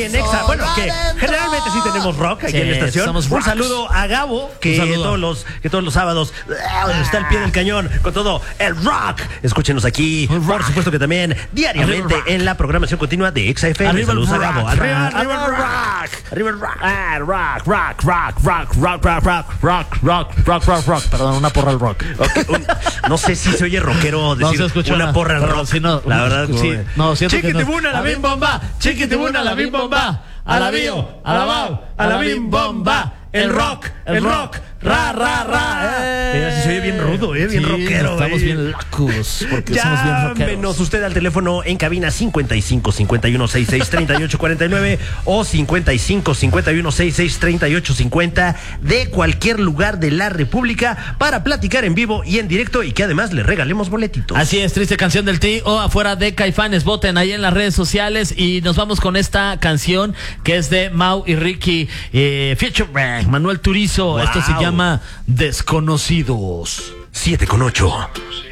En Exa, bueno, que generalmente sí tenemos rock aquí en la estación. Un saludo a Gabo, que todos los sábados está al pie del cañón con todo el rock. Escúchenos aquí, por supuesto que también diariamente en la programación continua de Exa FM. Saludos a Gabo. Arriba el rock. Arriba el rock. Perdón, una porra al rock. No sé si se oye rockero decir una porra al rock. La verdad, sí. Chiquitibuna, la bim bomba. Chiquitibuna, la bim bomba. A la bio, a la bau, a la bim bomba. El rock, ra, ra, ra. Mira, si se oye bien rudo, bien rockero. Estamos bien locos porque somos bien rockeros. Llámenos usted al teléfono en cabina 55 51 66 38 49 o 55 51 66 38 50 de cualquier lugar de la República para platicar en vivo y en directo y que además le regalemos boletitos. Así es, triste canción del Tri o afuera de Caifanes. Voten ahí en las redes sociales y nos vamos con esta canción que es de Mau y Ricky featuring Manuel Turizo. Wow. Esto se llama Desconocidos. 7 con 8.